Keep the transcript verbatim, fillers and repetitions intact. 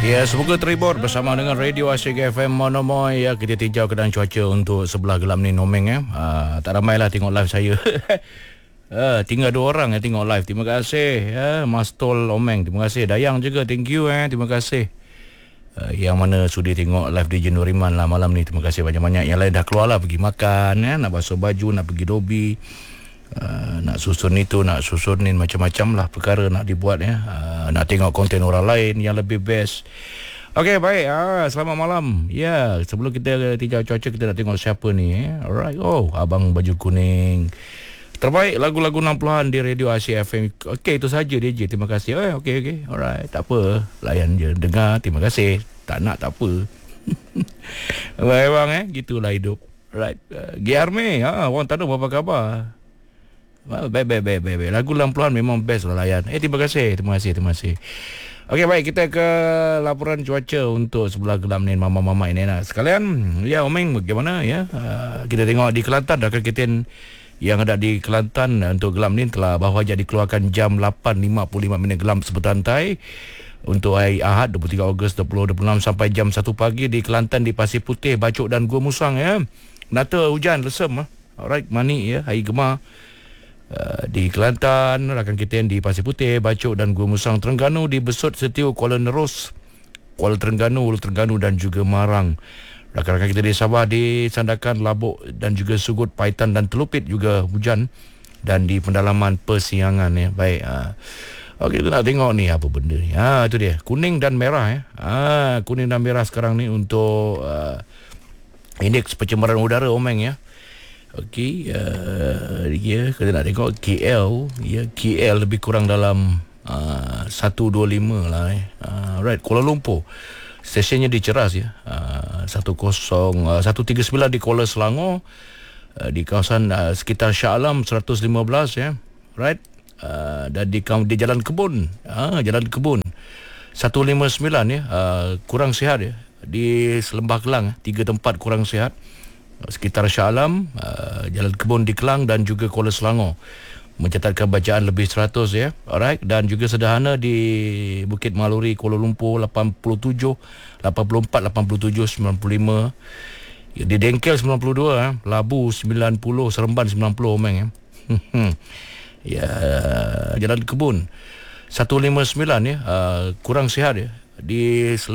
Ya, semoga terhibur bersama dengan Radio Asyik F M Monomoy. Ya, kita tinjau keadaan cuaca untuk sebelah gelam ni Nomeng ya. Uh, tak ramailah tengok live saya. uh, tinggal dua orang yang tengok live. Terima kasih ya, Mas Tol Omeng. Terima kasih. Dayang juga, thank you eh. Terima kasih. Uh, yang mana sudi tengok live di Jenuriman lah malam ni. Terima kasih banyak-banyak. Yang lain dah keluar lah pergi makan ya, nak basuh baju, nak pergi dobi. Uh, nak susun itu, nak susunin macam-macam lah perkara nak dibuat ya. Uh, nak tengok konten orang lain yang lebih best. Okey, baik. Ah, selamat malam. Ya, sebelum kita tinjau cuaca, kita nak tengok siapa ni eh. Alright. Oh, abang baju kuning. Terbaik lagu-lagu enam puluhan di Radio Asyik F M. Okey, itu saja D J. Terima kasih. Eh, okey okey. Alright, tak apa. Layan je, dengar. Terima kasih. Tak nak tak apa. Baik bang eh, gitulah hidup. Right. Uh, Giarme, ha, orang tak tahu apa khabar. Baik, baik, baik, baik, baik. Lagu enam puluhan memang best lah layan. Eh, terima kasih, terima kasih, terima kasih. Okey, baik, kita ke laporan cuaca untuk sebelah gelam ni, mama-mama ini. Nah, sekalian, ya, Omeng, bagaimana ya? Uh, kita tengok di Kelantan, rakan Keten yang ada di Kelantan untuk gelam ni telah bahawa jadi dikeluarkan jam lapan lima puluh lima minit gelam sebetantai untuk hari Ahad dua puluh tiga Ogos dua ribu dua puluh enam sampai jam satu pagi di Kelantan, di Pasir Putih, Bacok dan Gua Musang ya. Nata hujan lesem ah. Alright, mani ya, hari gemar. Uh, di Kelantan, rakan kita di Pasir Putih, Bacok dan Gua Musang, Terengganu, di Besut, Setiu, Kuala Nerus, Kuala Terengganu, Ulu Terengganu dan juga Marang. Rakan-rakan kita di Sabah, di Sandakan, Labuk dan juga Sugut, Paitan dan Telupit juga hujan, dan di pendalaman Persiangan ya. Baik. Uh. Okey, kita nak tengok ni apa benda ni. Ha, itu dia. Kuning dan merah ya. Ha, kuning dan merah sekarang ni untuk uh, indeks pencemaran udara Omeng ya. Okey, uh, ya, kita nak tengok K L, ya, K L lebih kurang dalam uh, seratus dua puluh lima lah eh. Uh, right, Kuala Lumpur, stesiunnya di Ceras ya. Uh, seratus tiga puluh sembilan di Kuala Selangor, uh, di kawasan uh, sekitar Shah Alam seratus lima belas ya. Right. Uh, dan di, di Jalan Kebun, uh, Jalan Kebun seratus lima puluh sembilan ya, uh, kurang sihat ya. Di Selembah Kelang, tiga tempat kurang sihat sekitar Shah Alam, uh, Jalan Kebun di Kelang dan juga Kuala Selangor mencatatkan bacaan lebih seratus ya. Alright, dan juga sederhana di Bukit Maluri, Kuala Lumpur lapan puluh tujuh, lapan puluh empat, lapan puluh tujuh, sembilan puluh lima. Ya, di Dengkel sembilan puluh dua eh. Labu sembilan puluh, Seremban sembilan puluh Omeng ya. Ya, Jalan Kebun seratus lima puluh sembilan ya, uh, kurang sihat ya. Di